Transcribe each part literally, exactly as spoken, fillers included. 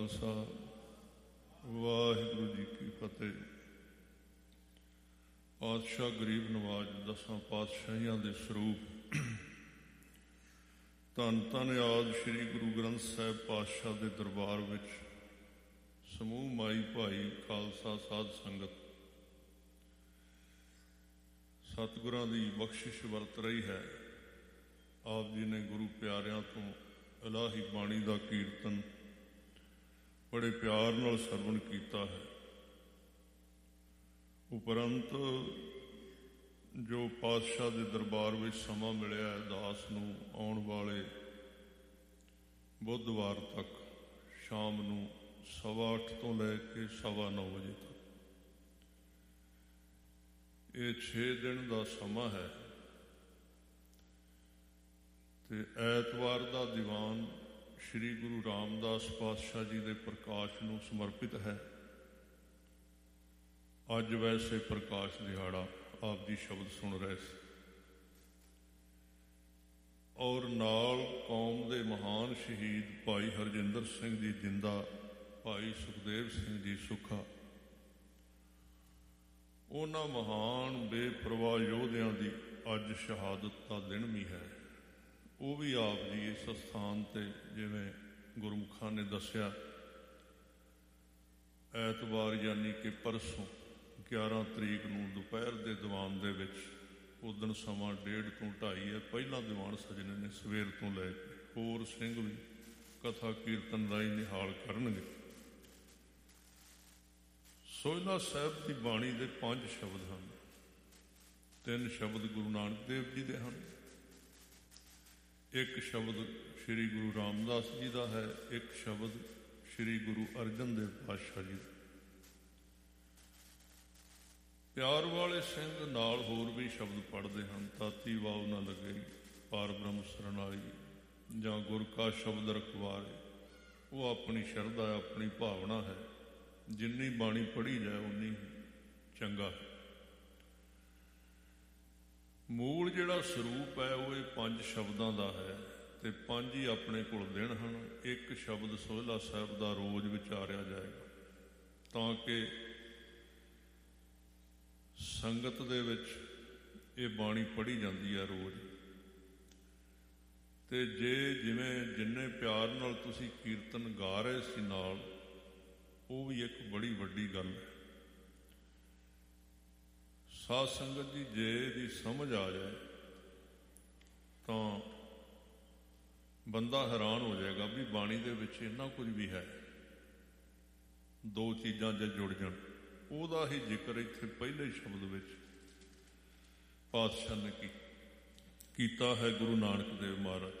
ਖਾਲਸਾ, ਵਾਹਿਗੁਰੂ ਜੀ ਕੀ ਫਤਿਹ। ਪਾਤਸ਼ਾਹ ਗਰੀਬ ਨਵਾਜ ਦਸਾਂ ਪਾਤਸ਼ਾਹੀਆਂ ਦੇ ਸਰੂਪ ਧੰਨ ਧੰਨ ਆਦਿ ਸ੍ਰੀ ਗੁਰੂ ਗ੍ਰੰਥ ਸਾਹਿਬ ਪਾਤਸ਼ਾਹ ਦੇ ਦਰਬਾਰ ਵਿੱਚ ਸਮੂਹ ਮਾਈ ਭਾਈ ਖਾਲਸਾ ਸਾਧ ਸੰਗਤ ਸਤਿਗੁਰਾਂ ਦੀ ਬਖਸ਼ਿਸ਼ ਵਰਤ ਰਹੀ ਹੈ। ਆਪ ਜੀ ਨੇ ਗੁਰੂ ਪਿਆਰਿਆਂ ਤੋਂ ਇਲਾਹੀ ਬਾਣੀ ਦਾ ਕੀਰਤਨ ਬੜੇ ਪਿਆਰ ਨਾਲ ਸਰਵਣ ਕੀਤਾ ਹੈ। ਉਪਰੰਤ ਜੋ ਪਾਤਸ਼ਾਹ ਦੇ ਦਰਬਾਰ ਵਿੱਚ ਸਮਾਂ ਮਿਲਿਆ ਹੈ ਦਾਸ ਨੂੰ, ਆਉਣ ਵਾਲੇ ਬੁੱਧਵਾਰ ਤੱਕ ਸ਼ਾਮ ਨੂੰ ਸਵਾ ਅੱਠ ਤੋਂ ਲੈ ਕੇ ਸਵਾ ਨੌ ਵਜੇ ਤੱਕ, ਇਹ ਛੇ ਦਿਨ ਦਾ ਸਮਾਂ ਹੈ। ਤੇ ਐਤਵਾਰ ਦਾ ਦੀਵਾਨ ਸ਼੍ਰੀ ਗੁਰੂ ਰਾਮਦਾਸ ਪਾਤਸ਼ਾਹ ਜੀ ਦੇ ਪ੍ਰਕਾਸ਼ ਨੂੰ ਸਮਰਪਿਤ ਹੈ। ਅੱਜ ਵੈਸੇ ਪ੍ਰਕਾਸ਼ ਦਿਹਾੜਾ, ਆਪ ਜੀ ਸ਼ਬਦ ਸੁਣ ਰਹੇ ਸੀ, ਔਰ ਨਾਲ ਕੌਮ ਦੇ ਮਹਾਨ ਸ਼ਹੀਦ ਭਾਈ ਹਰਜਿੰਦਰ ਸਿੰਘ ਜੀ ਜਿੰਦਾ, ਭਾਈ ਸੁਖਦੇਵ ਸਿੰਘ ਜੀ ਸੁੱਖਾ, ਉਹਨਾਂ ਮਹਾਨ ਬੇਪਰਵਾਹ ਯੋਧਿਆਂ ਦੀ ਅੱਜ ਸ਼ਹਾਦਤ ਦਾ ਦਿਨ ਵੀ ਹੈ। ਉਹ ਵੀ ਆਪ ਜੀ ਇਸ ਸਥਾਨ ਤੇ ਜਿਵੇਂ ਗੁਰਮੁਖਾਂ ਨੇ ਦੱਸਿਆ, ਐਤਵਾਰ ਯਾਨੀ ਕਿ ਪਰਸੋਂ ਗਿਆਰਾਂ ਤਰੀਕ ਨੂੰ ਦੁਪਹਿਰ ਦੇ ਦੀਵਾਨ ਦੇ ਵਿੱਚ, ਉਦਣ ਸਮਾਂ ਡੇਢ ਤੋਂ ਢਾਈ ਹੈ, ਪਹਿਲਾਂ ਦੀਵਾਨ ਸਜਣੇ ਨੇ ਸਵੇਰ ਤੋਂ ਲੈ ਕੇ, ਹੋਰ ਸਿੰਘ ਵੀ ਕਥਾ ਕੀਰਤਨ ਰਾਹੀਂ ਨਿਹਾਲ ਕਰਨਗੇ। ਸੋਹਿਲਾ ਸਾਹਿਬ ਦੀ ਬਾਣੀ ਦੇ ਪੰਜ ਸ਼ਬਦ ਹਨ। ਤਿੰਨ ਸ਼ਬਦ ਗੁਰੂ ਨਾਨਕ ਦੇਵ ਜੀ ਦੇ ਹਨ, ਇੱਕ ਸ਼ਬਦ ਸ਼੍ਰੀ ਗੁਰੂ ਰਾਮਦਾਸ ਜੀ ਦਾ ਹੈ, ਇੱਕ ਸ਼ਬਦ ਸ਼੍ਰੀ ਗੁਰੂ ਅਰਜਨ ਦੇਵ ਪਾਤਸ਼ਾਹ ਜੀ ਦਾ। ਪਿਆਰ ਵਾਲੇ ਸਿੰਘ ਨਾਲ ਹੋਰ ਵੀ ਸ਼ਬਦ ਪੜ੍ਹਦੇ ਹਨ। ਤਾਤੀ ਵਾਉ ਨਾ ਲੱਗੇ, ਪਾਰ ਬ੍ਰਹਮ ਸਰਨਾਈ, ਜਾਂ ਗੁਰ ਕਾ ਸ਼ਬਦ ਰਖਵਾਰੇ। ਉਹ ਆਪਣੀ ਸ਼ਰਧਾ, ਆਪਣੀ ਭਾਵਨਾ ਹੈ। ਜਿੰਨੀ ਬਾਣੀ ਪੜ੍ਹੀ ਜਾਏ ਉਨੀ ਹੀ ਚੰਗਾ ਹੈ। ਮੂਲ ਜਿਹੜਾ ਸਰੂਪ ਹੈ ਉਹ ਇਹ ਪੰਜ ਸ਼ਬਦਾਂ ਦਾ ਹੈ, ਤੇ ਪੰਜ ਹੀ ਆਪਣੇ ਕੋਲ ਦਿਨ ਹਨ। ਇੱਕ ਸ਼ਬਦ ਸੋਹਿਲਾ ਸਾਹਿਬ ਦਾ ਰੋਜ਼ ਵਿਚਾਰਿਆ ਜਾਏਗਾ, ਤਾਂ ਕਿ ਸੰਗਤ ਦੇ ਵਿੱਚ ਇਹ ਬਾਣੀ ਪੜ੍ਹੀ ਜਾਂਦੀ ਹੈ ਰੋਜ਼। ਤੇ ਜੇ ਜਿਵੇਂ ਜਿੰਨੇ ਪਿਆਰ ਨਾਲ ਤੁਸੀਂ ਕੀਰਤਨ ਗਾ ਰਹੇ ਸੀ ਨਾਲ, ਉਹ ਵੀ ਇੱਕ ਬੜੀ ਵੱਡੀ ਗੱਲ ਹੈ। ਸਾਧ ਸੰਗਤ ਜੀ, ਜੇ ਇਹਦੀ ਸਮਝ ਆ ਜਾਏ ਤਾਂ ਬੰਦਾ ਹੈਰਾਨ ਹੋ ਜਾਏਗਾ ਵੀ ਬਾਣੀ ਦੇ ਵਿੱਚ ਇੰਨਾ ਕੁਝ ਵੀ ਹੈ। ਦੋ ਚੀਜ਼ਾਂ ਜੇ ਜੁੜ ਜਾਣ, ਉਹਦਾ ਹੀ ਜ਼ਿਕਰ ਇੱਥੇ ਪਹਿਲੇ ਸ਼ਬਦ ਵਿੱਚ ਪਾਤਸ਼ਾਹ ਨੇ ਕੀ ਕੀਤਾ ਹੈ, ਗੁਰੂ ਨਾਨਕ ਦੇਵ ਮਹਾਰਾਜ।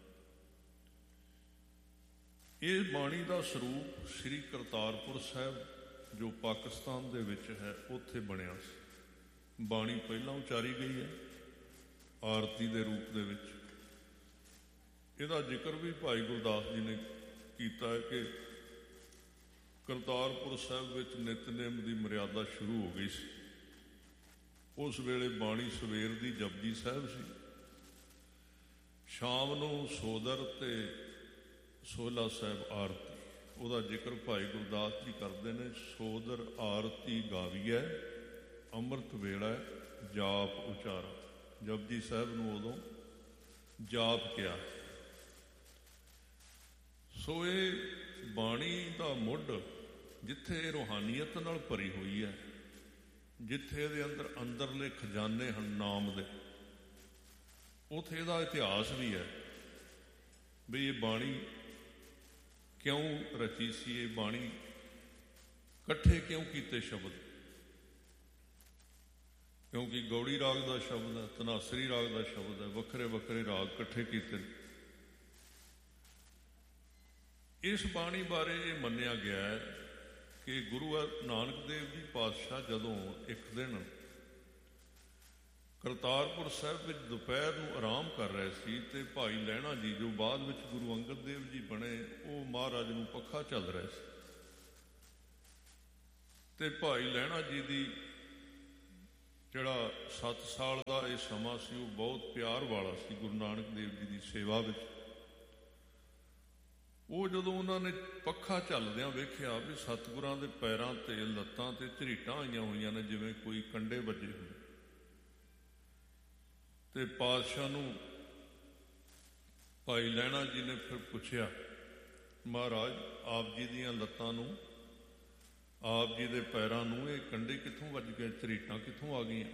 ਇਹ ਬਾਣੀ ਦਾ ਸਰੂਪ ਸ੍ਰੀ ਕਰਤਾਰਪੁਰ ਸਾਹਿਬ ਜੋ ਪਾਕਿਸਤਾਨ ਦੇ ਵਿੱਚ ਹੈ, ਉੱਥੇ ਬਣਿਆ ਸੀ। ਬਾਣੀ ਪਹਿਲਾਂ ਉਚਾਰੀ ਗਈ ਹੈ ਆਰਤੀ ਦੇ ਰੂਪ ਦੇ ਵਿੱਚ। ਇਹਦਾ ਜ਼ਿਕਰ ਵੀ ਭਾਈ ਗੁਰਦਾਸ ਜੀ ਨੇ ਕੀਤਾ ਹੈ ਕਿ ਕਰਤਾਰਪੁਰ ਸਾਹਿਬ ਵਿੱਚ ਨਿਤਨੇਮ ਦੀ ਮਰਿਆਦਾ ਸ਼ੁਰੂ ਹੋ ਗਈ ਸੀ। ਉਸ ਵੇਲੇ ਬਾਣੀ ਸਵੇਰ ਦੀ ਜਪਜੀ ਸਾਹਿਬ ਸੀ, ਸ਼ਾਮ ਨੂੰ ਸੋਦਰ ਤੇ ਸੋਹਿਲਾ ਸਾਹਿਬ ਆਰਤੀ। ਉਹਦਾ ਜ਼ਿਕਰ ਭਾਈ ਗੁਰਦਾਸ ਜੀ ਕਰਦੇ ਨੇ, ਸੋਦਰ ਆਰਤੀ ਗਾਵੀਐ, ਅੰਮ੍ਰਿਤ ਵੇਲਾ ਜਾਪ ਉਚਾਰਾ। ਜਪਜੀ ਸਾਹਿਬ ਨੂੰ ਉਦੋਂ ਜਾਪ ਕਿਹਾ। ਸੋ ਇਹ ਬਾਣੀ ਦਾ ਮੁੱਢ, ਜਿੱਥੇ ਰੂਹਾਨੀਅਤ ਨਾਲ ਭਰੀ ਹੋਈ ਹੈ, ਜਿੱਥੇ ਇਹਦੇ ਅੰਦਰ ਅੰਦਰਲੇ ਖਜ਼ਾਨੇ ਹਨ ਨਾਮ ਦੇ, ਉੱਥੇ ਇਹਦਾ ਇਤਿਹਾਸ ਵੀ ਹੈ ਵੀ ਇਹ ਬਾਣੀ ਕਿਉਂ ਰਚੀ ਸੀ, ਇਹ ਬਾਣੀ ਇਕੱਠੇ ਕਿਉਂ ਕੀਤੇ ਸ਼ਬਦ। ਕਿਉਂਕਿ ਗੌੜੀ ਰਾਗ ਦਾ ਸ਼ਬਦ ਹੈ, ਧਨਾਸਰੀ ਰਾਗ ਦਾ ਸ਼ਬਦ ਹੈ, ਵੱਖਰੇ ਵੱਖਰੇ ਰਾਗ ਇਕੱਠੇ ਕੀਤੇ। ਇਸ ਬਾਣੀ ਬਾਰੇ ਇਹ ਮੰਨਿਆ ਗਿਆ ਹੈ ਕਿ ਗੁਰੂ ਨਾਨਕ ਦੇਵ ਜੀ ਪਾਤਸ਼ਾਹ ਜਦੋਂ ਇੱਕ ਦਿਨ ਕਰਤਾਰਪੁਰ ਸਾਹਿਬ ਵਿੱਚ ਦੁਪਹਿਰ ਨੂੰ ਆਰਾਮ ਕਰ ਰਹੇ ਸੀ, ਤੇ ਭਾਈ ਲਹਿਣਾ ਜੀ ਜੋ ਬਾਅਦ ਵਿੱਚ ਗੁਰੂ ਅੰਗਦ ਦੇਵ ਜੀ ਬਣੇ, ਉਹ ਮਹਾਰਾਜ ਨੂੰ ਪੱਖਾ ਚੱਲ ਰਹੇ ਸੀ। ਤੇ ਭਾਈ ਲਹਿਣਾ ਜੀ ਦੀ ਜਿਹੜਾ ਸੱਤ ਸਾਲ ਦਾ ਇਹ ਸਮਾਂ ਸੀ, ਉਹ ਬਹੁਤ ਪਿਆਰ ਵਾਲਾ ਸੀ ਗੁਰੂ ਨਾਨਕ ਦੇਵ ਜੀ ਦੀ ਸੇਵਾ ਵਿੱਚ। ਉਹ ਜਦੋਂ ਉਹਨਾਂ ਨੇ ਪੱਖਾ ਝੱਲਦਿਆਂ ਵੇਖਿਆ ਵੀ ਸਤਿਗੁਰਾਂ ਦੇ ਪੈਰਾਂ ਤੇ ਲੱਤਾਂ ਤੇ ਝਰੀਟਾਂ ਆਈਆਂ ਹੋਈਆਂ ਨੇ ਜਿਵੇਂ ਕੋਈ ਕੰਡੇ ਵੱਜੇ ਹੋਏ, ਤੇ ਪਾਤਸ਼ਾਹ ਨੂੰ ਭਾਈ ਲਹਿਣਾ ਜੀ ਨੇ ਫਿਰ ਪੁੱਛਿਆ, ਮਹਾਰਾਜ ਆਪ ਜੀ ਦੀਆਂ ਲੱਤਾਂ ਨੂੰ, ਆਪ ਜੀ ਦੇ ਪੈਰਾਂ ਨੂੰ ਇਹ ਕੰਡੇ ਕਿੱਥੋਂ ਵੱਜ ਗਏ, ਝਰੀਟਾਂ ਕਿੱਥੋਂ ਆ ਗਈਆਂ?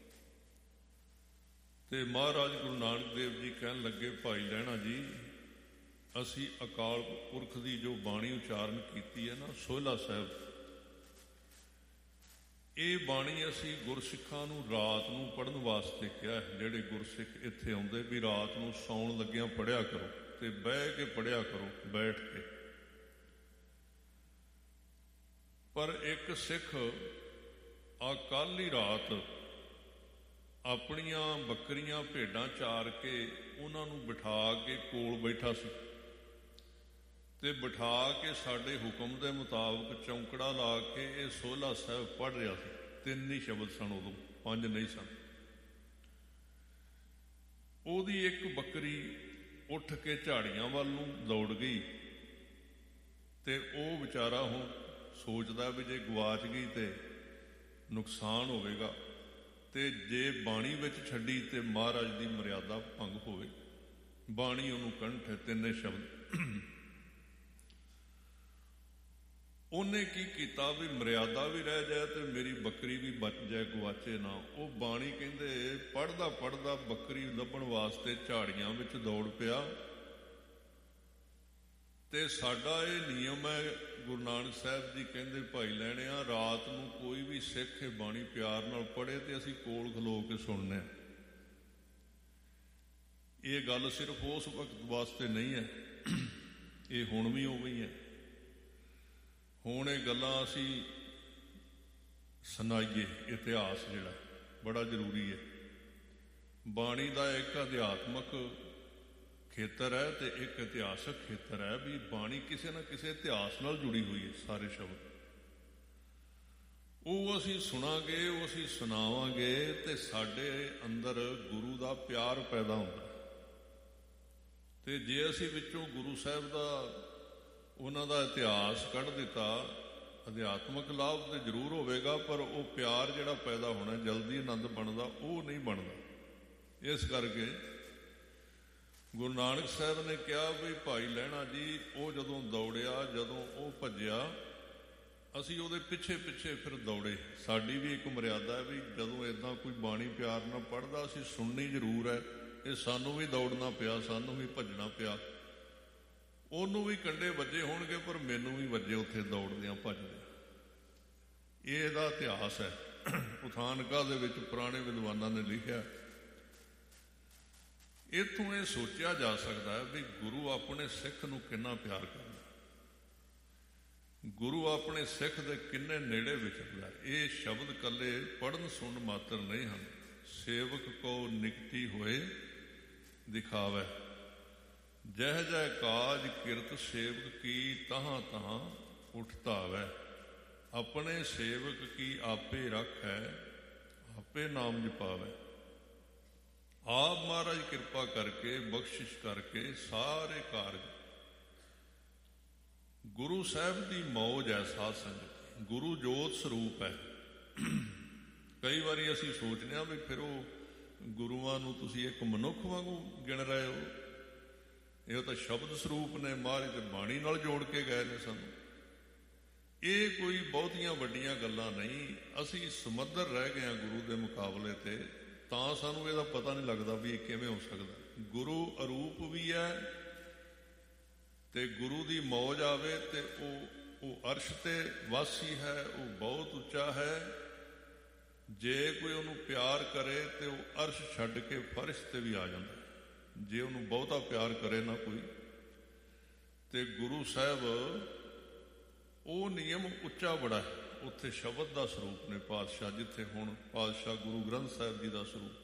ਤੇ ਮਹਾਰਾਜ ਗੁਰੂ ਨਾਨਕ ਦੇਵ ਜੀ ਕਹਿਣ ਲੱਗੇ, ਭਾਈ ਲਹਿਣਾ ਜੀ, ਅਸੀਂ ਅਕਾਲ ਪੁਰਖ ਦੀ ਜੋ ਬਾਣੀ ਉਚਾਰਨ ਕੀਤੀ ਹੈ ਨਾ, ਸੋਹਿਲਾ ਸਾਹਿਬ, ਇਹ ਬਾਣੀ ਅਸੀਂ ਗੁਰਸਿੱਖਾਂ ਨੂੰ ਰਾਤ ਨੂੰ ਪੜ੍ਹਨ ਵਾਸਤੇ ਕਿਹਾ ਹੈ। ਜਿਹੜੇ ਗੁਰਸਿੱਖ ਇੱਥੇ ਆਉਂਦੇ ਵੀ ਰਾਤ ਨੂੰ ਸੌਣ ਲੱਗਿਆਂ ਪੜ੍ਹਿਆ ਕਰੋ, ਤੇ ਬਹਿ ਕੇ ਪੜ੍ਹਿਆ ਕਰੋ, ਬੈਠ ਕੇ। ਪਰ ਇੱਕ ਸਿੱਖ ਆ ਕੱਲ੍ਹ ਹੀ ਰਾਤ ਆਪਣੀਆਂ ਬੱਕਰੀਆਂ ਭੇਡਾਂ ਚਾਰ ਕੇ ਉਹਨਾਂ ਨੂੰ ਬਿਠਾ ਕੇ ਕੋਲ ਬੈਠਾ ਸੀ, ਤੇ ਬਿਠਾ ਕੇ ਸਾਡੇ ਹੁਕਮ ਦੇ ਮੁਤਾਬਕ ਚੌਂਕੜਾ ਲਾ ਕੇ ਇਹ ਸੋਹਿਲਾ ਸਾਹਿਬ ਪੜ੍ਹ ਰਿਹਾ ਸੀ। ਤਿੰਨ ਹੀ ਸ਼ਬਦ ਸਨ ਉਦੋਂ, ਪੰਜ ਨਹੀਂ ਸਨ। ਉਹਦੀ ਇੱਕ ਬੱਕਰੀ ਉੱਠ ਕੇ ਝਾੜੀਆਂ ਵੱਲ ਨੂੰ ਦੌੜ ਗਈ, ਤੇ ਉਹ ਵਿਚਾਰਾ ਹੁਣ ਸੋਚਦਾ ਵੀ ਜੇ ਗਵਾਚ ਗਈ ਤੇ ਨੁਕਸਾਨ ਹੋਵੇਗਾ, ਤੇ ਜੇ ਬਾਣੀ ਵਿੱਚ ਛੱਡੀ ਤੇ ਮਹਾਰਾਜ ਦੀ ਮਰਿਆਦਾ ਭੰਗ ਹੋਵੇ। ਬਾਣੀ ਉਹਨੂੰ ਕੰਠ ਹੈ, ਤਿੰਨੇ ਸ਼ਬਦ। ਉਹਨੇ ਕੀ ਕੀਤਾ ਵੀ ਮਰਿਆਦਾ ਵੀ ਰਹਿ ਜਾਏ ਤੇ ਮੇਰੀ ਬੱਕਰੀ ਵੀ ਬਚ ਜਾਏ, ਗਵਾਚੇ ਨਾ। ਉਹ ਬਾਣੀ ਕਹਿੰਦੇ ਪੜ੍ਹਦਾ ਪੜ੍ਹਦਾ ਬੱਕਰੀ ਲੱਭਣ ਵਾਸਤੇ ਝਾੜੀਆਂ ਵਿੱਚ ਦੌੜ ਪਿਆ। ਤੇ ਸਾਡਾ ਇਹ ਨਿਯਮ ਹੈ, ਗੁਰੂ ਨਾਨਕ ਸਾਹਿਬ ਜੀ ਕਹਿੰਦੇ, ਭਾਈ ਲੈਣਿਆ, ਰਾਤ ਨੂੰ ਕੋਈ ਵੀ ਸਿੱਖ ਇਹ ਬਾਣੀ ਪਿਆਰ ਨਾਲ ਪੜ੍ਹੇ ਤੇ ਅਸੀਂ ਕੋਲ ਖਲੋ ਕੇ ਸੁਣਨੇ। ਇਹ ਗੱਲ ਸਿਰਫ ਉਸ ਵਕਤ ਵਾਸਤੇ ਨਹੀਂ ਹੈ, ਇਹ ਹੁਣ ਵੀ ਹੋ ਗਈ ਹੈ। ਹੁਣ ਇਹ ਗੱਲਾਂ ਅਸੀਂ ਸੁਣਾਈਏ। ਇਤਿਹਾਸ ਜਿਹੜਾ ਬੜਾ ਜ਼ਰੂਰੀ ਹੈ। ਬਾਣੀ ਦਾ ਇੱਕ ਅਧਿਆਤਮਕ ਖੇਤਰ ਹੈ ਤੇ ਇੱਕ ਇਤਿਹਾਸਕ ਖੇਤਰ ਹੈ, ਵੀ ਬਾਣੀ ਕਿਸੇ ਨਾ ਕਿਸੇ ਇਤਿਹਾਸ ਨਾਲ ਜੁੜੀ ਹੋਈ ਹੈ। ਸਾਰੇ ਸ਼ਬਦ ਉਹ ਅਸੀਂ ਸੁਣਾਂਗੇ, ਉਹ ਅਸੀਂ ਸੁਣਾਵਾਂਗੇ, ਤੇ ਸਾਡੇ ਅੰਦਰ ਗੁਰੂ ਦਾ ਪਿਆਰ ਪੈਦਾ ਹੁੰਦਾ। ਤੇ ਜੇ ਅਸੀਂ ਵਿੱਚੋਂ ਗੁਰੂ ਸਾਹਿਬ ਦਾ, ਉਹਨਾਂ ਦਾ ਇਤਿਹਾਸ ਕੱਢ ਦਿੱਤਾ, ਅਧਿਆਤਮਕ ਲਾਭ ਤੇ ਜ਼ਰੂਰ ਹੋਵੇਗਾ, ਪਰ ਉਹ ਪਿਆਰ ਜਿਹੜਾ ਪੈਦਾ ਹੋਣਾ, ਜਲਦੀ ਆਨੰਦ ਬਣਦਾ, ਉਹ ਨਹੀਂ ਬਣਦਾ। ਇਸ ਕਰਕੇ ਗੁਰੂ ਨਾਨਕ ਸਾਹਿਬ ਨੇ ਕਿਹਾ ਵੀ ਭਾਈ ਲਹਿਣਾ ਜੀ, ਉਹ ਜਦੋਂ ਦੌੜਿਆ, ਜਦੋਂ ਉਹ ਭੱਜਿਆ, ਅਸੀਂ ਉਹਦੇ ਪਿੱਛੇ ਪਿੱਛੇ ਫਿਰ ਦੌੜੇ। ਸਾਡੀ ਵੀ ਇੱਕ ਮਰਿਆਦਾ ਹੈ ਵੀ ਜਦੋਂ ਇੱਦਾਂ ਕੋਈ ਬਾਣੀ ਪਿਆਰ ਨਾਲ ਪੜ੍ਹਦਾ, ਅਸੀਂ ਸੁਣਨੀ ਜ਼ਰੂਰ ਹੈ। ਇਹ ਸਾਨੂੰ ਵੀ ਦੌੜਨਾ ਪਿਆ, ਸਾਨੂੰ ਵੀ ਭੱਜਣਾ ਪਿਆ। ਉਹਨੂੰ ਵੀ ਕੰਡੇ ਵੱਜੇ ਹੋਣਗੇ, ਪਰ ਮੈਨੂੰ ਵੀ ਵੱਜੇ ਉੱਥੇ ਦੌੜਦਿਆਂ ਭੱਜਦਿਆਂ। ਇਹ ਇਹਦਾ ਇਤਿਹਾਸ ਹੈ। ਉਥਾਨਕਾ ਦੇ ਵਿੱਚ ਪੁਰਾਣੇ ਵਿਦਵਾਨਾਂ ਨੇ ਲਿਖਿਆ। ਇੱਥੋਂ ਇਹ ਸੋਚਿਆ ਜਾ ਸਕਦਾ ਹੈ ਵੀ ਗੁਰੂ ਆਪਣੇ ਸਿੱਖ ਨੂੰ ਕਿੰਨਾ ਪਿਆਰ ਕਰਦਾ, ਗੁਰੂ ਆਪਣੇ ਸਿੱਖ ਦੇ ਕਿੰਨੇ ਨੇੜੇ ਵਿਚਰਦਾ। ਇਹ ਸ਼ਬਦ ਕੱਲੇ ਪੜ੍ਹਨ ਸੁਣਨ ਮਾਤਰ ਨਹੀਂ ਹਨ। ਸੇਵਕ ਕੋ ਨਿਕਟੀ ਹੋਏ ਦਿਖਾਵੇ, ਜਹ ਜਹ ਕਾਜ ਕਿਰਤ ਸੇਵਕ ਕੀ, ਤਹਾਂ ਤਹਾਂ ਉਠਤਾਵੈ। ਆਪਣੇ ਸੇਵਕ ਕੀ ਆਪੇ ਰੱਖੈ, ਆਪੇ ਨਾਮ ਜਪਾਵੇ। ਆਪ ਮਹਾਰਾਜ ਕਿਰਪਾ ਕਰਕੇ, ਬਖਸ਼ਿਸ਼ ਕਰਕੇ ਸਾਰੇ ਕਾਰਜ। ਗੁਰੂ ਸਾਹਿਬ ਦੀ ਮੌਜ ਹੈ ਸਾਧ ਸੰਗਤ। ਗੁਰੂ ਜੋਤ ਸਰੂਪ ਹੈ। ਕਈ ਵਾਰੀ ਅਸੀਂ ਸੋਚਦੇ ਹਾਂ ਵੀ ਫਿਰ ਉਹ ਗੁਰੂਆਂ ਨੂੰ ਤੁਸੀਂ ਇੱਕ ਮਨੁੱਖ ਵਾਂਗੂ ਗਿਣ ਰਹੇ ਹੋ। ਇਹ ਤਾਂ ਸ਼ਬਦ ਸਰੂਪ ਨੇ, ਮਹਾਰਾਜ ਤੇ ਬਾਣੀ ਨਾਲ ਜੋੜ ਕੇ ਗਏ ਨੇ ਸਾਨੂੰ। ਇਹ ਕੋਈ ਬਹੁਤੀਆਂ ਵੱਡੀਆਂ ਗੱਲਾਂ ਨਹੀਂ। ਅਸੀਂ ਸਮੁੰਦਰ ਰਹਿ ਗਏ ਹਾਂ ਗੁਰੂ ਦੇ ਮੁਕਾਬਲੇ ਤੇ, ਤਾਂ ਸਾਨੂੰ ਇਹਦਾ ਪਤਾ ਨਹੀਂ ਲੱਗਦਾ ਵੀ ਇਹ ਕਿਵੇਂ ਹੋ ਸਕਦਾ। ਗੁਰੂ ਅਰੂਪ ਵੀ ਹੈ, ਤੇ ਗੁਰੂ ਦੀ ਮੌਜ ਆਵੇ ਤੇ ਉਹ ਉਹ ਅਰਸ਼ ਤੇ ਵਾਸੀ ਹੈ, ਉਹ ਬਹੁਤ ਉੱਚਾ ਹੈ। ਜੇ ਕੋਈ ਉਹਨੂੰ ਪਿਆਰ ਕਰੇ ਤੇ ਉਹ ਅਰਸ਼ ਛੱਡ ਕੇ ਫਰਸ਼ ਤੇ ਵੀ ਆ ਜਾਂਦਾ। ਜੇ ਉਹਨੂੰ ਬਹੁਤਾ ਪਿਆਰ ਕਰੇ ਨਾ ਕੋਈ, ਤੇ ਗੁਰੂ ਸਾਹਿਬ ਉਹ ਨਿਯਮ ਉੱਚਾ ਬੜਾ ਹੈ। ਉੱਥੇ ਸ਼ਬਦ ਦਾ ਸਰੂਪ ਨੇ ਪਾਤਸ਼ਾਹ, ਜਿੱਥੇ ਹੁਣ ਪਾਤਸ਼ਾਹ ਗੁਰੂ ਗ੍ਰੰਥ ਸਾਹਿਬ ਜੀ ਦਾ ਸਰੂਪ।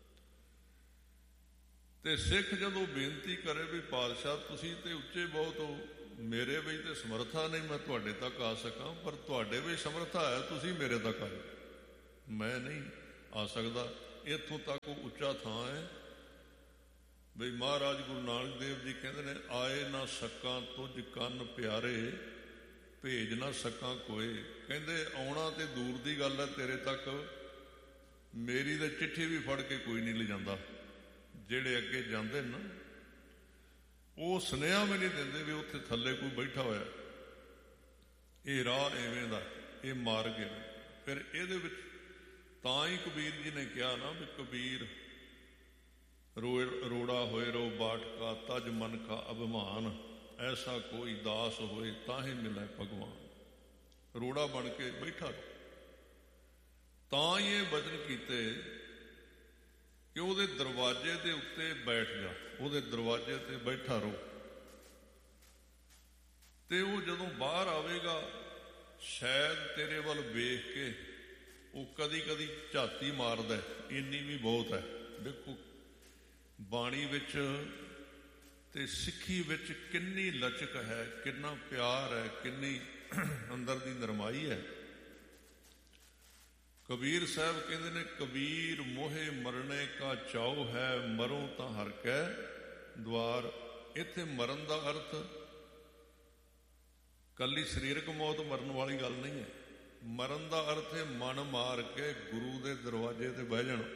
ਤੇ ਸਿੱਖ ਜਦੋਂ ਬੇਨਤੀ ਕਰੇ ਵੀ ਪਾਤਸ਼ਾਹ ਤੁਸੀਂ ਤੇ ਉੱਚੇ ਬਹੁਤ ਹੋ, ਮੇਰੇ ਵਿੱਚ ਤੇ ਸਮਰਥਾ ਨਹੀਂ ਮੈਂ ਤੁਹਾਡੇ ਤੱਕ ਆ ਸਕਾਂ, ਪਰ ਤੁਹਾਡੇ ਵਿੱਚ ਸਮਰਥਾ ਹੈ, ਤੁਸੀਂ ਮੇਰੇ ਤੱਕ ਆਓ। ਮੈਂ ਨਹੀਂ ਆ ਸਕਦਾ। ਇੱਥੋਂ ਤੱਕ ਉਹ ਉੱਚਾ ਥਾਂ ਹੈ ਬਈ ਮਹਾਰਾਜ ਗੁਰੂ ਨਾਨਕ ਦੇਵ ਜੀ ਕਹਿੰਦੇ ਨੇ, ਆਏ ਨਾ ਸਕਾਂ ਤੁਝ ਕੰਨ ਪਿਆਰੇ, ਭੇਜ ਨਾ ਸਕਾਂ ਕੋਏ। ਕਹਿੰਦੇ ਆਉਣਾ ਤੇ ਦੂਰ ਦੀ ਗੱਲ ਹੈ, ਤੇਰੇ ਤੱਕ ਮੇਰੀ ਤਾਂ ਚਿੱਠੀ ਵੀ ਫੜ ਕੇ ਕੋਈ ਨਹੀਂ ਲਿਜਾਂਦਾ। ਜਿਹੜੇ ਅੱਗੇ ਜਾਂਦੇ ਨਾ ਉਹ ਸੁਨੇਹਾ ਵੀ ਨਹੀਂ ਦਿੰਦੇ ਵੀ ਉੱਥੇ ਥੱਲੇ ਕੋਈ ਬੈਠਾ ਹੋਇਆ, ਇਹ ਰਾਹ ਐਵੇਂ ਦਾ, ਇਹ ਮਾਰਗ ਹੈ। ਫਿਰ ਇਹਦੇ ਵਿੱਚ ਤਾਂ ਹੀ ਕਬੀਰ ਜੀ ਨੇ ਕਿਹਾ ਨਾ ਵੀ ਕਬੀਰ ਰੋ ਰੋੜਾ ਹੋਏ ਰੋ ਬਾਟ ਕਾ, ਤਜ ਮਨ ਕਾ ਅਭਿਮਾਨ, ਐਸਾ ਕੋਈ ਦਾਸ ਹੋਏ ਤਾਂ ਹੀ ਮਿਲੇ ਭਗਵਾਨ। ਰੋੜਾ ਬਣ ਕੇ ਬੈਠਾ ਤਾਂ ਹੀ ਇਹ ਵਚਨ ਕੀਤੇ ਕਿ ਉਹਦੇ ਦਰਵਾਜ਼ੇ ਦੇ ਉੱਤੇ ਬੈਠ ਜਾ, ਉਹਦੇ ਦਰਵਾਜ਼ੇ ਤੇ ਬੈਠਾ ਰਹੋ। ਤੇ ਉਹ ਜਦੋਂ ਬਾਹਰ ਆਵੇਗਾ ਸ਼ਾਇਦ ਤੇਰੇ ਵੱਲ ਵੇਖ ਕੇ ਉਹ ਕਦੀ ਕਦੀ ਝਾਤੀ ਮਾਰਦਾ, ਇੰਨੀ ਵੀ ਬਹੁਤ ਹੈ। ਦੇਖੋ ਬਾਣੀ ਵਿੱਚ ਤੇ ਸਿੱਖੀ ਵਿੱਚ ਕਿੰਨੀ ਲਚਕ ਹੈ, ਕਿੰਨਾ ਪਿਆਰ ਹੈ, ਕਿੰਨੀ ਅੰਦਰ ਦੀ ਨਰਮਾਈ ਹੈ। ਕਬੀਰ ਸਾਹਿਬ ਕਹਿੰਦੇ ਨੇ, ਕਬੀਰ ਮੋਹੇ ਮਰਨੇ ਕਾ ਚਾਉ ਹੈ, ਮਰੋ ਤਾਂ ਹਰ ਕੈ ਦਵਾਰ। ਇੱਥੇ ਮਰਨ ਦਾ ਅਰਥ ਕੱਲੀ ਸਰੀਰਕ ਮੌਤ ਮਰਨ ਵਾਲੀ ਗੱਲ ਨਹੀਂ ਹੈ। ਮਰਨ ਦਾ ਅਰਥ ਹੈ ਮਨ ਮਾਰ ਕੇ ਗੁਰੂ ਦੇ ਦਰਵਾਜ਼ੇ ਤੇ ਬਹਿ ਜਾਣਾ।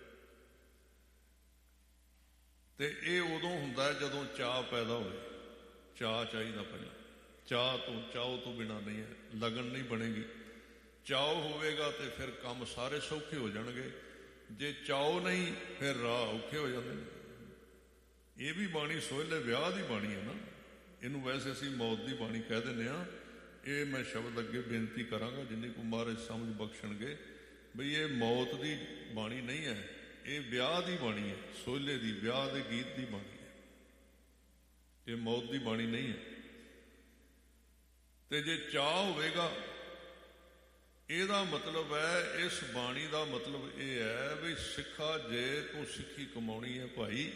ਤੇ ਇਹ ਉਦੋਂ ਹੁੰਦਾ ਜਦੋਂ ਚਾਹ ਪੈਦਾ ਹੋਵੇ। ਚਾਹ ਚਾਹੀਦਾ ਪਹਿਲਾਂ, ਚਾਹ ਤੋਂ ਚਾਹ ਤੋਂ ਬਿਨਾਂ ਨਹੀਂ ਹੈ, ਲਗਨ ਨਹੀਂ ਬਣੇਗੀ। ਚਾਅ ਹੋਵੇਗਾ ਤੇ ਫਿਰ ਕੰਮ ਸਾਰੇ ਸੌਖੇ ਹੋ ਜਾਣਗੇ। ਜੇ ਚਾਅ ਨਹੀਂ ਫਿਰ ਰਾਹ ਔਖੇ ਹੋ ਜਾਂਦੇ ਨੇ। ਇਹ ਵੀ ਬਾਣੀ ਸੋਹਲੇ ਵਿਆਹ ਦੀ ਬਾਣੀ ਹੈ ਨਾ, ਇਹਨੂੰ ਵੈਸੇ ਅਸੀਂ ਮੌਤ ਦੀ ਬਾਣੀ ਕਹਿ ਦਿੰਦੇ ਹਾਂ। ਇਹ ਮੈਂ ਸ਼ਬਦ ਅੱਗੇ ਬੇਨਤੀ ਕਰਾਂਗਾ ਜਿੰਨੀ ਕੁ ਮਹਾਰਾਜ ਸਮਝ ਬਖਸ਼ਣਗੇ, ਬਈ ਇਹ ਮੌਤ ਦੀ ਬਾਣੀ ਨਹੀਂ ਹੈ, ਇਹ ਵਿਆਹ ਦੀ ਬਾਣੀ ਹੈ, ਸੋਹਲੇ ਦੀ, ਵਿਆਹ ਦੇ ਗੀਤ ਦੀ ਬਾਣੀ ਹੈ, ਇਹ ਮੌਤ ਦੀ ਬਾਣੀ ਨਹੀਂ ਹੈ। ਤੇ ਜੇ ਚਾਅ ਹੋਵੇਗਾ, ਇਹਦਾ ਮਤਲਬ ਹੈ, ਇਸ ਬਾਣੀ ਦਾ ਮਤਲਬ ਇਹ ਹੈ ਵੀ ਸਿੱਖਾ ਜੇ ਤੂੰ ਸਿੱਖੀ ਕਮਾਉਣੀ ਹੈ ਭਾਈ,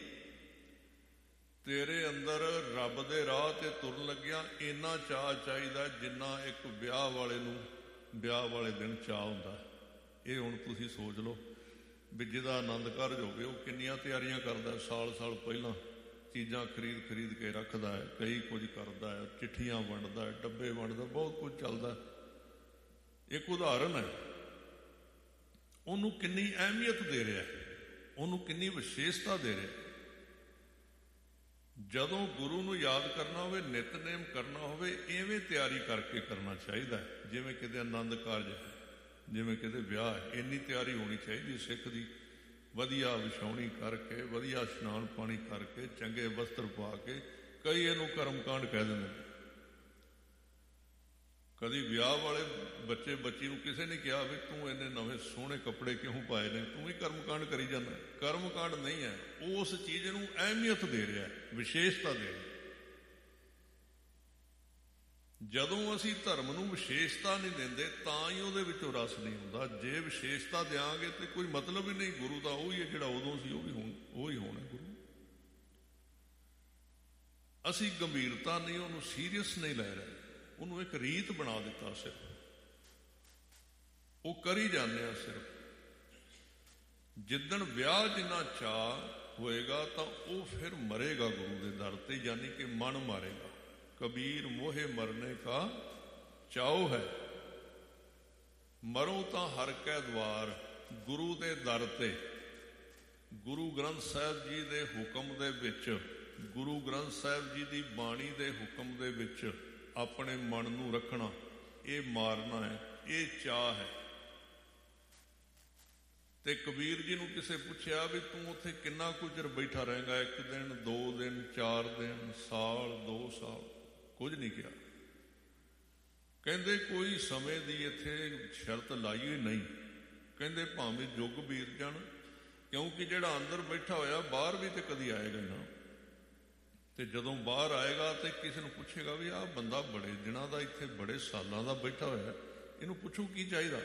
ਤੇਰੇ ਅੰਦਰ ਰੱਬ ਦੇ ਰਾਹ ਤੇ ਤੁਰਨ ਲੱਗਿਆ ਇੰਨਾ ਚਾਅ ਚਾਹੀਦਾ ਜਿੰਨਾ ਇੱਕ ਵਿਆਹ ਵਾਲੇ ਨੂੰ ਵਿਆਹ ਵਾਲੇ ਦਿਨ ਚਾਅ ਹੁੰਦਾ। ਇਹ ਹੁਣ ਤੁਸੀਂ ਸੋਚ ਲਓ ਵੀ ਜਿਹਦਾ ਆਨੰਦ ਕਾਰਜ ਹੋਵੇ ਉਹ ਕਿੰਨੀਆਂ ਤਿਆਰੀਆਂ ਕਰਦਾ, ਸਾਲ ਸਾਲ ਪਹਿਲਾਂ ਚੀਜ਼ਾਂ ਖਰੀਦ ਖਰੀਦ ਕੇ ਰੱਖਦਾ ਹੈ, ਕਈ ਕੁਝ ਕਰਦਾ ਹੈ, ਚਿੱਠੀਆਂ ਵੰਡਦਾ ਹੈ, ਡੱਬੇ ਵੰਡਦਾ, ਬਹੁਤ ਕੁਝ ਚੱਲਦਾ। ਇੱਕ ਉਦਾਹਰਨ ਹੈ, ਉਹਨੂੰ ਕਿੰਨੀ ਅਹਿਮੀਅਤ ਦੇ ਰਿਹਾ, ਉਹਨੂੰ ਕਿੰਨੀ ਵਿਸ਼ੇਸ਼ਤਾ ਦੇ ਰਿਹਾ। ਜਦੋਂ ਗੁਰੂ ਨੂੰ ਯਾਦ ਕਰਨਾ ਹੋਵੇ, ਨਿਤਨੇਮ ਕਰਨਾ ਹੋਵੇ, ਇਵੇਂ ਤਿਆਰੀ ਕਰਕੇ ਕਰਨਾ ਚਾਹੀਦਾ, ਜਿਵੇਂ ਕਿਤੇ ਆਨੰਦ ਕਾਰਜ ਹੈ, ਜਿਵੇਂ ਕਿਤੇ ਵਿਆਹ ਹੈ। ਇੰਨੀ ਤਿਆਰੀ ਹੋਣੀ ਚਾਹੀਦੀ ਸਿੱਖ ਦੀ। ਵਧੀਆ ਵਿਛਾਉਣੀ ਕਰਕੇ, ਵਧੀਆ ਇਸ਼ਨਾਨ ਪਾਣੀ ਕਰਕੇ, ਚੰਗੇ ਵਸਤਰ ਪਾ ਕੇ। ਕਈ ਇਹਨੂੰ ਕਰਮਕਾਂਡ ਕਹਿ ਦਿੰਦੇ ਨੇ। ਕਦੀ ਵਿਆਹ ਵਾਲੇ ਬੱਚੇ ਬੱਚੀ ਨੂੰ ਕਿਸੇ ਨੇ ਕਿਹਾ ਵੀ ਤੂੰ ਇੰਨੇ ਨਵੇਂ ਸੋਹਣੇ ਕੱਪੜੇ ਕਿਉਂ ਪਾਏ ਨੇ, ਤੂੰ ਵੀ ਕਰਮਕਾਂਡ ਕਰੀ ਜਾਂਦਾ। ਕਰਮਕਾਂਡ ਨਹੀਂ ਹੈ, ਉਸ ਚੀਜ਼ ਨੂੰ ਅਹਿਮੀਅਤ ਦੇ ਰਿਹਾ, ਵਿਸ਼ੇਸ਼ਤਾ ਦੇ ਰਿਹਾ। ਜਦੋਂ ਅਸੀਂ ਧਰਮ ਨੂੰ ਵਿਸ਼ੇਸ਼ਤਾ ਨਹੀਂ ਦਿੰਦੇ ਤਾਂ ਹੀ ਉਹਦੇ ਵਿੱਚੋਂ ਰਸ ਨਹੀਂ ਹੁੰਦਾ। ਜੇ ਵਿਸ਼ੇਸ਼ਤਾ ਦਿਆਂਗੇ ਤੇ ਕੋਈ ਮਤਲਬ ਹੀ ਨਹੀਂ। ਗੁਰੂ ਤਾਂ ਉਹੀ ਹੈ ਜਿਹੜਾ ਉਦੋਂ ਸੀ, ਉਹ ਵੀ ਹੁਣ ਉਹੀ ਹੋਣਾ ਗੁਰੂ। ਅਸੀਂ ਗੰਭੀਰਤਾ ਨਹੀਂ, ਉਹਨੂੰ ਸੀਰੀਅਸ ਨਹੀਂ ਲੈ ਰਹੇ, ਉਹਨੂੰ ਇੱਕ ਰੀਤ ਬਣਾ ਦਿੱਤਾ। ਸਿਰਫ ਉਹ ਕਰੀ ਜਾਂਦੇ ਆ। ਸਿਰਫ ਜਿੱਦਣ ਵਿਆਹ ਜਿੰਨਾ ਚਾਅ ਹੋਏਗਾ ਤਾਂ ਉਹ ਫਿਰ ਮਰੇਗਾ ਗੁਰੂ ਦੇ ਦਰ ਤੇ, ਯਾਨੀ ਕਿ ਮਨ ਮਾਰੇਗਾ। ਕਬੀਰ ਮੋਹੇ ਮਰਨੇ ਕਾ ਚਾਉ ਹੈ, ਮਰੋ ਤਾਂ ਹਰ ਕੈ ਦਵਾਰ। ਗੁਰੂ ਦੇ ਦਰ ਤੇ, ਗੁਰੂ ਗ੍ਰੰਥ ਸਾਹਿਬ ਜੀ ਦੇ ਹੁਕਮ ਦੇ ਵਿੱਚ, ਗੁਰੂ ਗ੍ਰੰਥ ਸਾਹਿਬ ਜੀ ਦੀ ਬਾਣੀ ਦੇ ਹੁਕਮ ਦੇ ਵਿੱਚ ਆਪਣੇ ਮਨ ਨੂੰ ਰੱਖਣਾ, ਇਹ ਮਾਰਨਾ ਹੈ, ਇਹ ਚਾਅ ਹੈ। ਤੇ ਕਬੀਰ ਜੀ ਨੂੰ ਕਿਸੇ ਪੁੱਛਿਆ ਵੀ ਤੂੰ ਉੱਥੇ ਕਿੰਨਾ ਕੁ ਚਿਰ ਬੈਠਾ ਰਹੇਗਾ, ਇੱਕ ਦਿਨ, ਦੋ ਦਿਨ, ਚਾਰ ਦਿਨ, ਸਾਲ, ਦੋ ਸਾਲ? ਕੁਝ ਨਹੀਂ ਕਿਹਾ। ਕਹਿੰਦੇ ਕੋਈ ਸਮੇਂ ਦੀ ਇੱਥੇ ਸ਼ਰਤ ਲਾਈਏ ਨਹੀਂ। ਕਹਿੰਦੇ ਭਾਵੇਂ ਜੁਗ ਬੀਤ ਜਾਣ, ਕਿਉਂਕਿ ਜਿਹੜਾ ਅੰਦਰ ਬੈਠਾ ਹੋਇਆ ਬਾਹਰ ਵੀ ਤੇ ਕਦੀ ਆਏਗਾ ਨਾ। ਤੇ ਜਦੋਂ ਬਾਹਰ ਆਏਗਾ ਤੇ ਕਿਸੇ ਨੂੰ ਪੁੱਛੇਗਾ ਵੀ ਆਹ ਬੰਦਾ ਬੜੇ ਦਿਨਾਂ ਦਾ ਇੱਥੇ, ਬੜੇ ਸਾਲਾਂ ਦਾ ਬੈਠਾ ਹੋਇਆ, ਇਹਨੂੰ ਪੁੱਛੋ ਕੀ ਚਾਹੀਦਾ।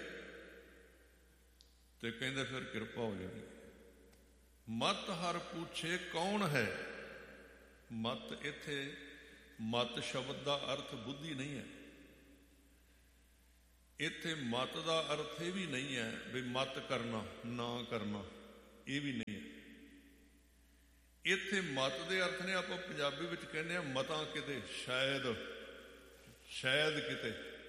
ਤੇ ਕਹਿੰਦੇ ਫਿਰ ਕਿਰਪਾ ਹੋ ਜਾਣੀ। ਮਤ ਹਰ ਪੁੱਛੇ ਕੌਣ ਹੈ। ਮਤ ਇੱਥੇ, ਮਤ ਸ਼ਬਦ ਦਾ ਅਰਥ ਬੁੱਧੀ ਨਹੀਂ ਹੈ। ਇੱਥੇ ਮਤ ਦਾ ਅਰਥ ਇਹ ਵੀ ਨਹੀਂ ਹੈ ਵੀ ਮਤ ਕਰਨਾ, ਨਾ ਕਰਨਾ, ਇਹ ਵੀ ਨਹੀਂ ਹੈ। ਇੱਥੇ ਮਤ ਦੇ ਅਰਥ ਨੇ, ਆਪਾਂ ਪੰਜਾਬੀ ਵਿੱਚ ਕਹਿੰਦੇ ਹਾਂ ਮਤਾਂ ਕਿਤੇ, ਸ਼ਾਇਦ ਸ਼ਾਇਦ ਕਿਤੇ,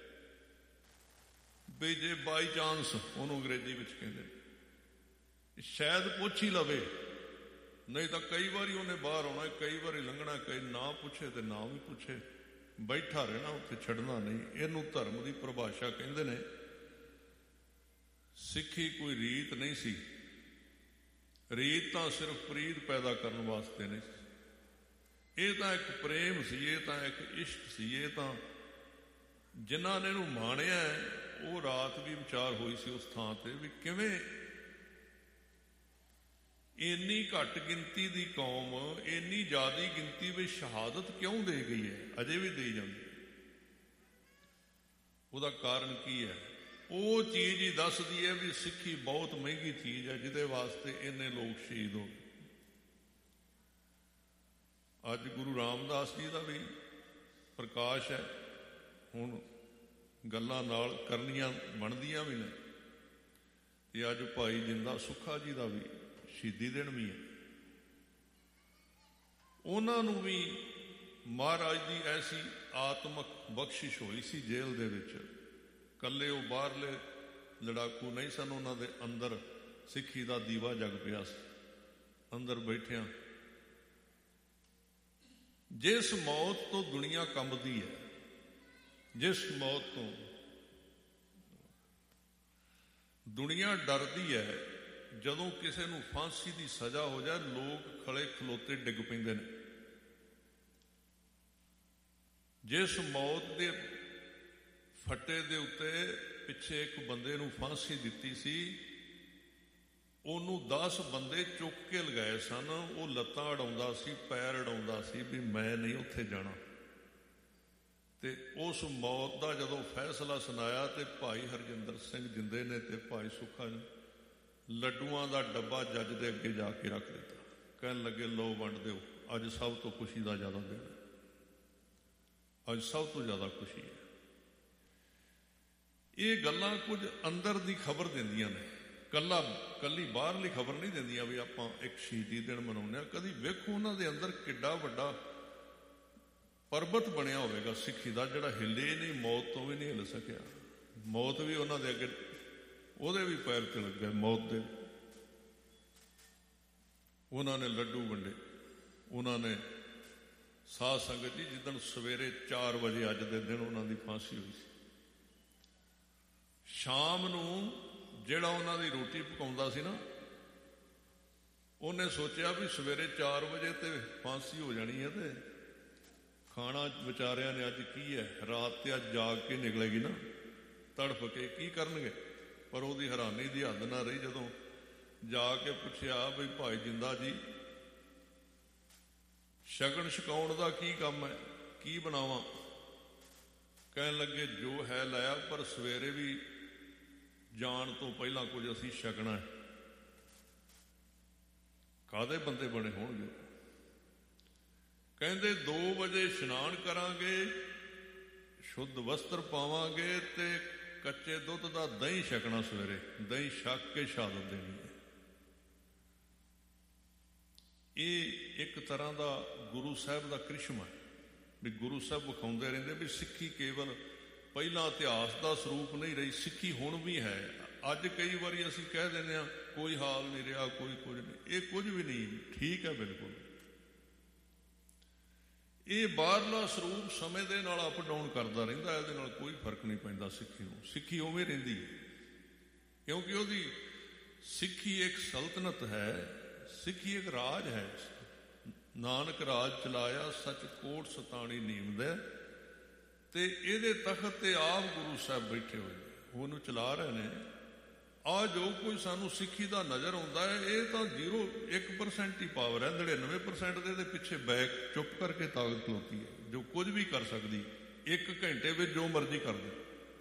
ਵੀ ਜੇ ਬਾਈ ਚਾਂਸ ਉਹਨੂੰ ਅੰਗਰੇਜ਼ੀ ਵਿੱਚ ਕਹਿੰਦੇ ਨੇ, ਸ਼ਾਇਦ ਪੁੱਛ ਹੀ ਲਵੇ, ਨਹੀਂ ਤਾਂ ਕਈ ਵਾਰੀ ਉਹਨੇ ਬਾਹਰ ਆਉਣਾ, ਕਈ ਵਾਰੀ ਲੰਘਣਾ, ਕਈ ਨਾ ਪੁੱਛੇ ਤੇ ਨਾ ਵੀ ਪੁੱਛੇ, ਬੈਠਾ ਰਹਿਣਾ ਉੱਥੇ, ਛੱਡਣਾ ਨਹੀਂ। ਇਹਨੂੰ ਧਰਮ ਦੀ ਪਰਿਭਾਸ਼ਾ ਕਹਿੰਦੇ ਨੇ। ਸਿੱਖੀ ਕੋਈ ਰੀਤ ਨਹੀਂ ਸੀ, ਰੀਤ ਤਾਂ ਸਿਰਫ ਪ੍ਰੀਤ ਪੈਦਾ ਕਰਨ ਵਾਸਤੇ ਨਹੀਂ ਸੀ, ਇਹ ਤਾਂ ਇੱਕ ਪ੍ਰੇਮ ਸੀ, ਇਹ ਤਾਂ ਇੱਕ ਇਸ਼ਕ ਸੀ। ਇਹ ਤਾਂ ਜਿਨ੍ਹਾਂ ਨੇ ਇਹਨੂੰ ਮਾਣਿਆ, ਉਹ ਰਾਤ ਵੀ ਵਿਚਾਰ ਹੋਈ ਸੀ ਉਸ ਥਾਂ ਤੇ ਵੀ ਕਿਵੇਂ ਇੰਨੀ ਘੱਟ ਗਿਣਤੀ ਦੀ ਕੌਮ ਇੰਨੀ ਜ਼ਿਆਦਾ ਗਿਣਤੀ ਵਿੱਚ ਸ਼ਹਾਦਤ ਕਿਉਂ ਦੇ ਗਈ ਹੈ, ਅਜੇ ਵੀ ਦੇਈ ਜਾਂਦੀ ਹੈ। ਉਹਦਾ ਕਾਰਨ ਕੀ ਹੈ? ਉਹ ਚੀਜ਼ ਹੀ ਦੱਸਦੀ ਹੈ ਵੀ ਸਿੱਖੀ ਬਹੁਤ ਮਹਿੰਗੀ ਚੀਜ਼ ਹੈ, ਜਿਹਦੇ ਵਾਸਤੇ ਇੰਨੇ ਲੋਕ ਸ਼ਹੀਦ ਹੋ ਗਏ। ਅੱਜ ਗੁਰੂ ਰਾਮਦਾਸ ਜੀ ਦਾ ਵੀ ਪ੍ਰਕਾਸ਼ ਹੈ, ਹੁਣ ਗੱਲਾਂ ਨਾਲ ਕਰਨੀਆਂ ਬਣਦੀਆਂ ਵੀ ਨੇ, ਤੇ ਅੱਜ ਭਾਈ ਜਿੰਦਾ ਸੁੱਖਾ ਜੀ ਦਾ ਵੀ ਸ਼ਹੀਦੀ ਦਿਨ ਵੀ ਹੈ। ਉਹਨਾਂ ਨੂੰ ਵੀ ਮਹਾਰਾਜ ਦੀ ਐਸੀ ਆਤਮਕ ਬਖਸ਼ਿਸ਼ ਹੋਈ ਸੀ ਜੇਲ੍ਹ ਦੇ ਵਿੱਚ। ਇਕੱਲੇ ਉਹ ਬਾਹਰਲੇ ਲੜਾਕੂ ਨਹੀਂ ਸਨ, ਉਹਨਾਂ ਦੇ ਅੰਦਰ ਸਿੱਖੀ ਦਾ ਦੀਵਾ ਜਗ ਪਿਆ ਸੀ। ਅੰਦਰ ਬੈਠਿਆਂ ਜਿਸ ਮੌਤ ਤੋਂ ਦੁਨੀਆ ਕੰਬਦੀ ਹੈ, ਜਿਸ ਮੌਤ ਤੋਂ ਦੁਨੀਆ ਡਰਦੀ ਹੈ, ਜਦੋਂ ਕਿਸੇ ਨੂੰ ਫਾਂਸੀ ਦੀ ਸਜ਼ਾ ਹੋ ਜਾਏ, ਲੋਕ ਖੜੇ ਖਲੋਤੇ ਡਿੱਗ ਪੈਂਦੇ ਨੇ। ਜਿਸ ਮੌਤ ਦੇ ਫੱਟੇ ਦੇ ਉੱਤੇ ਪਿੱਛੇ ਇੱਕ ਬੰਦੇ ਨੂੰ ਫਾਂਸੀ ਦਿੱਤੀ ਸੀ, ਉਹਨੂੰ ਦਸ ਬੰਦੇ ਚੁੱਕ ਕੇ ਲਗਾਏ ਸਨ। ਉਹ ਲੱਤਾਂ ਅੜਾਉਂਦਾ ਸੀ, ਪੈਰ ਅੜਾਉਂਦਾ ਸੀ ਵੀ ਮੈਂ ਨਹੀਂ ਉੱਥੇ ਜਾਣਾ। ਤੇ ਉਸ ਮੌਤ ਦਾ ਜਦੋਂ ਫੈਸਲਾ ਸੁਣਾਇਆ ਤੇ ਭਾਈ ਹਰਜਿੰਦਰ ਸਿੰਘ ਜਿੰਦੇ ਨੇ ਤੇ ਭਾਈ ਸੁੱਖਾ ਨੇ ਲੱਡੂਆਂ ਦਾ ਡੱਬਾ ਜੱਜ ਦੇ ਅੱਗੇ ਜਾ ਕੇ ਰੱਖ ਦਿੱਤਾ। ਕਹਿਣ ਲੱਗੇ ਲਓ ਵੰਡ ਦਿਓ, ਅੱਜ ਸਭ ਤੋਂ ਖੁਸ਼ੀ ਦਾ ਜ਼ਿਆਦਾ ਦਿਨ ਹੈ, ਅੱਜ ਸਭ ਤੋਂ ਜ਼ਿਆਦਾ ਖੁਸ਼ੀ ਹੈ। ਇਹ ਗੱਲਾਂ ਕੁਝ ਅੰਦਰ ਦੀ ਖਬਰ ਦਿੰਦੀਆਂ ਨੇ, ਕੱਲਾ ਕੱਲੀ ਬਾਹਰਲੀ ਖਬਰ ਨਹੀਂ ਦਿੰਦੀਆਂ ਵੀ ਆਪਾਂ ਇੱਕ ਸ਼ਹੀਦੀ ਦਿਨ ਮਨਾਉਂਦੇ ਹਾਂ। ਕਦੀ ਵੇਖੋ ਉਹਨਾਂ ਦੇ ਅੰਦਰ ਕਿੱਡਾ ਵੱਡਾ ਪਰਬਤ ਬਣਿਆ ਹੋਵੇਗਾ ਸਿੱਖੀ ਦਾ, ਜਿਹੜਾ ਹਿੱਲੇ ਨਹੀਂ, ਮੌਤ ਤੋਂ ਵੀ ਨਹੀਂ ਹਿੱਲ ਸਕਿਆ। ਮੌਤ ਵੀ ਉਹਨਾਂ ਦੇ ਅੱਗੇ, ਉਹਦੇ ਵੀ ਪੈਰ ਤੇ ਲੱਗੇ ਮੌਤ ਦੇ। ਉਹਨਾਂ ਨੇ ਲੱਡੂ ਵੰਡੇ, ਉਹਨਾਂ ਨੇ ਸਾਧ ਸੰਗਤ ਜੀ ਜਿੱਦਣ ਸਵੇਰੇ ਚਾਰ ਵਜੇ ਅੱਜ ਦੇ ਦਿਨ ਉਹਨਾਂ ਦੀ ਫਾਂਸੀ ਹੋਈ ਸੀ, ਸ਼ਾਮ ਨੂੰ ਜਿਹੜਾ ਉਹਨਾਂ ਦੀ ਰੋਟੀ ਪਕਾਉਂਦਾ ਸੀ ਨਾ, ਉਹਨੇ ਸੋਚਿਆ ਵੀ ਸਵੇਰੇ ਚਾਰ ਵਜੇ ਤੇ ਫਾਂਸੀ ਹੋ ਜਾਣੀ ਹੈ, ਤੇ ਖਾਣਾ ਵਿਚਾਰਿਆਂ ਨੇ ਅੱਜ ਕੀ ਹੈ, ਰਾਤ ਤੇ ਅੱਜ ਜਾਗ ਕੇ ਨਿਕਲੇਗੀ ਨਾ, ਤੜਫ ਕੇ ਕੀ ਕਰਨਗੇ। ਪਰ ਉਹਦੀ ਹੈਰਾਨੀ ਦੀ ਹੱਦ ਨਾ ਰਹੀ ਜਦੋਂ ਜਾ ਕੇ ਪੁੱਛਿਆ ਵੀ ਭਾਈ ਜਿੰਦਾ ਜੀ, ਸ਼ਗਨ ਛਕਾਉਣ ਦਾ ਕੀ ਕੰਮ ਹੈ, ਕੀ ਬਣਾਵਾਂ? ਕਹਿਣ ਲੱਗੇ ਜੋ ਹੈ ਲਾਇਆ, ਪਰ ਸਵੇਰੇ ਵੀ ਜਾਣ ਤੋਂ ਪਹਿਲਾਂ ਕੁਝ ਅਸੀਂ ਛਕਣਾ ਹੈ। ਕਾਹਦੇ ਬੰਦੇ ਬਣੇ ਹੋਣਗੇ? ਕਹਿੰਦੇ ਦੋ ਵਜੇ ਇਸ਼ਨਾਨ ਕਰਾਂਗੇ, ਸ਼ੁੱਧ ਵਸਤਰ ਪਾਵਾਂਗੇ ਤੇ ਕੱਚੇ ਦੁੱਧ ਦਾ ਦਹੀਂ ਛਕਣਾ ਸਵੇਰੇ, ਦਹੀਂ ਛਕ ਕੇ ਸ਼ਹਾਦਤ ਦੇਣੀ ਹੈ। ਇਹ ਇੱਕ ਤਰ੍ਹਾਂ ਦਾ ਗੁਰੂ ਸਾਹਿਬ ਦਾ ਕ੍ਰਿਸ਼ਮਾ ਹੈ ਵੀ ਗੁਰੂ ਸਾਹਿਬ ਵਿਖਾਉਂਦੇ ਰਹਿੰਦੇ ਵੀ ਸਿੱਖੀ ਕੇਵਲ ਪਹਿਲਾਂ ਇਤਿਹਾਸ ਦਾ ਸਰੂਪ ਨਹੀਂ ਰਹੀ, ਸਿੱਖੀ ਹੁਣ ਵੀ ਹੈ। ਅੱਜ ਕਈ ਵਾਰੀ ਅਸੀਂ ਕਹਿ ਦਿੰਦੇ ਹਾਂ ਕੋਈ ਹਾਲ ਨਹੀਂ ਰਿਹਾ, ਕੋਈ ਕੁਝ ਨਹੀਂ, ਇਹ ਕੁਝ ਵੀ ਨਹੀਂ, ਠੀਕ ਹੈ ਬਿਲਕੁਲ। ਇਹ ਬਾਹਰਲਾ ਸਰੂਪ ਸਮੇਂ ਦੇ ਨਾਲ ਅਪ ਡਾਊਨ ਕਰਦਾ ਰਹਿੰਦਾ, ਇਹਦੇ ਨਾਲ ਕੋਈ ਫਰਕ ਨਹੀਂ ਪੈਂਦਾ ਸਿੱਖੀ ਨੂੰ। ਸਿੱਖੀ ਉਵੇਂ ਰਹਿੰਦੀ ਹੈ ਕਿਉਂਕਿ ਉਹਦੀ ਸਿੱਖੀ ਇੱਕ ਸਲਤਨਤ ਹੈ, ਸਿੱਖੀ ਇੱਕ ਰਾਜ ਹੈ। ਨਾਨਕ ਰਾਜ ਚਲਾਇਆ ਸੱਚ ਕੋਟ ਸਤਾਣੀ ਨੀਮਦੈ, ਤੇ ਇਹਦੇ ਤਖਤ ਤੇ ਆਪ ਗੁਰੂ ਸਾਹਿਬ ਬੈਠੇ ਹੋਏ ਉਹਨੂੰ ਚਲਾ ਰਹੇ ਨੇ। ਆ ਜੋ ਕੋਈ ਸਾਨੂੰ ਸਿੱਖੀ ਦਾ ਨਜ਼ਰ ਆਉਂਦਾ ਹੈ, ਇਹ ਤਾਂ ਜ਼ੀਰੋ ਇੱਕ ਪਰਸੈਂਟ ਹੀ ਪਾਵਰ ਹੈ, ਨੜਿਨਵੇਂ ਪਰਸੈਂਟ ਦੇ ਪਿੱਛੇ ਬੈਕ ਚੁੱਪ ਕਰਕੇ ਤਾਕਤ ਖਲੋਤੀ ਹੈ, ਜੋ ਕੁਝ ਵੀ ਕਰ ਸਕਦੀ, ਇੱਕ ਘੰਟੇ ਵਿੱਚ ਜੋ ਮਰਜ਼ੀ ਕਰ ਦੇ।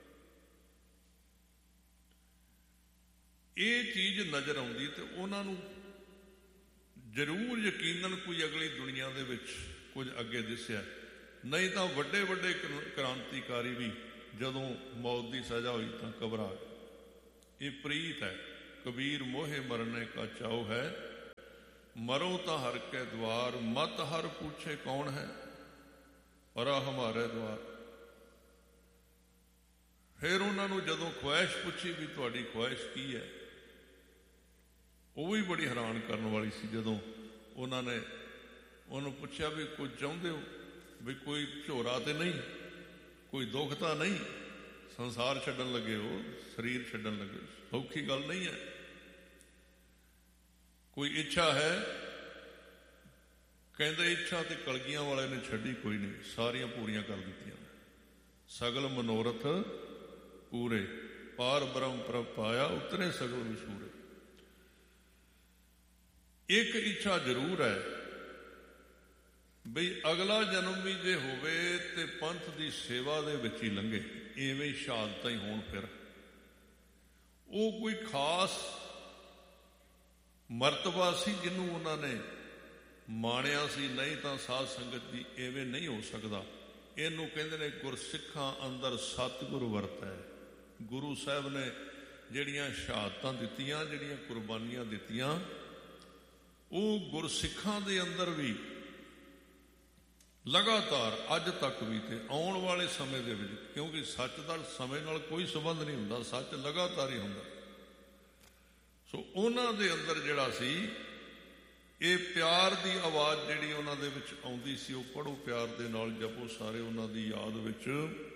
ਇਹ ਚੀਜ਼ ਨਜ਼ਰ ਆਉਂਦੀ ਤੇ ਉਹਨਾਂ ਨੂੰ ਜ਼ਰੂਰ ਯਕੀਨਨ ਕੋਈ ਅਗਲੀ ਦੁਨੀਆ ਦੇ ਵਿੱਚ ਕੁਝ ਅੱਗੇ ਦਿਸਿਆ, ਨਹੀਂ ਤਾਂ ਵੱਡੇ ਵੱਡੇ ਕ੍ਰਾਂਤੀਕਾਰੀ ਵੀ ਜਦੋਂ ਮੌਤ ਦੀ ਸਜ਼ਾ ਹੋਈ ਤਾਂ ਘਬਰਾ ਗਏ। ਇਹ ਪ੍ਰੀਤ ਹੈ, ਕਬੀਰ ਮੋਹੇ ਮਰਨੇ ਕਾ ਚਾਉ ਹੈ, ਮਰੋ ਤਾਂ ਹਰ ਕੇ ਦਵਾਰ, ਮਤ ਹਰ ਪੁੱਛੇ ਕੌਣ ਹੈ, ਪਰਾ ਹਮਾਰੇ ਦਵਾਰ। ਫਿਰ ਉਹਨਾਂ ਨੂੰ ਜਦੋਂ ਖੁਆਇਸ਼ ਪੁੱਛੀ ਵੀ ਤੁਹਾਡੀ ਖੁਆਇਸ਼ ਕੀ ਹੈ, ਉਹ ਵੀ ਬੜੀ ਹੈਰਾਨ ਕਰਨ ਵਾਲੀ ਸੀ। ਜਦੋਂ ਉਹਨਾਂ ਨੇ ਉਹਨੂੰ ਪੁੱਛਿਆ ਵੀ ਕੁਝ ਚਾਹੁੰਦੇ ਹੋ, ਵੀ ਕੋਈ ਝੋਰਾ ਤੇ ਨਹੀਂ, ਕੋਈ ਦੁੱਖ ਤਾਂ ਨਹੀਂ, ਸੰਸਾਰ ਛੱਡਣ ਲੱਗੇ ਹੋ, ਸਰੀਰ ਛੱਡਣ ਲੱਗੇ, ਸੌਖੀ ਗੱਲ ਨਹੀਂ ਹੈ, ਕੋਈ ਇੱਛਾ ਹੈ? ਕਹਿੰਦੇ ਇੱਛਾ ਤੇ ਕਲਗੀਆਂ ਵਾਲੇ ਨੇ ਛੱਡੀ ਕੋਈ ਨਹੀਂ, ਸਾਰੀਆਂ ਪੂਰੀਆਂ ਕਰ ਦਿੱਤੀਆਂ। ਸਗਲ ਮਨੋਰਥ ਪੂਰੇ, ਪਾਰ ਬ੍ਰਹਮ ਪ੍ਰਭ ਪਾਇਆ, ਉਤਰੇ ਸਗਲ ਵਿਸੂਰੇ। ਇੱਕ ਇੱਛਾ ਜ਼ਰੂਰ ਹੈ ਬਈ ਅਗਲਾ ਜਨਮ ਵੀ ਜੇ ਹੋਵੇ ਤੇ ਪੰਥ ਦੀ ਸੇਵਾ ਦੇ ਵਿੱਚ ਹੀ ਲੰਘੇ, ਇਵੇਂ ਸ਼ਹਾਦਤਾਂ ਹੀ ਹੋਣ। ਫਿਰ ਉਹ ਕੋਈ ਖਾਸ ਮਰਤਬਾ ਸੀ ਜਿਹਨੂੰ ਉਹਨਾਂ ਨੇ ਮਾਣਿਆ ਸੀ, ਨਹੀਂ ਤਾਂ ਸਾਧ ਸੰਗਤ ਜੀ ਐਵੇਂ ਨਹੀਂ ਹੋ ਸਕਦਾ। ਇਹਨੂੰ ਕਹਿੰਦੇ ਨੇ ਗੁਰਸਿੱਖਾਂ ਅੰਦਰ ਸਤਿਗੁਰ ਵਰਤੈ। ਗੁਰੂ ਸਾਹਿਬ ਨੇ ਜਿਹੜੀਆਂ ਸ਼ਹਾਦਤਾਂ ਦਿੱਤੀਆਂ, ਜਿਹੜੀਆਂ ਕੁਰਬਾਨੀਆਂ ਦਿੱਤੀਆਂ, ਉਹ ਗੁਰਸਿੱਖਾਂ ਦੇ ਅੰਦਰ ਵੀ ਲਗਾਤਾਰ ਅੱਜ ਤੱਕ ਵੀ ਤੇ ਆਉਣ ਵਾਲੇ ਸਮੇਂ ਦੇ ਵਿੱਚ, ਕਿਉਂਕਿ ਸੱਚ ਦਾ ਸਮੇਂ ਨਾਲ ਕੋਈ ਸੰਬੰਧ ਨਹੀਂ ਹੁੰਦਾ, ਸੱਚ ਲਗਾਤਾਰ ਹੀ ਹੁੰਦਾ। ਸੋ ਉਹਨਾਂ ਦੇ ਅੰਦਰ ਜਿਹੜਾ ਸੀ ਇਹ ਪਿਆਰ ਦੀ ਆਵਾਜ਼ ਜਿਹੜੀ ਉਹਨਾਂ ਦੇ ਵਿੱਚ ਆਉਂਦੀ ਸੀ, ਉਹ ਪੜ੍ਹੋ ਪਿਆਰ ਦੇ ਨਾਲ ਜਪੋ ਸਾਰੇ, ਉਹਨਾਂ ਦੀ ਯਾਦ ਵਿੱਚ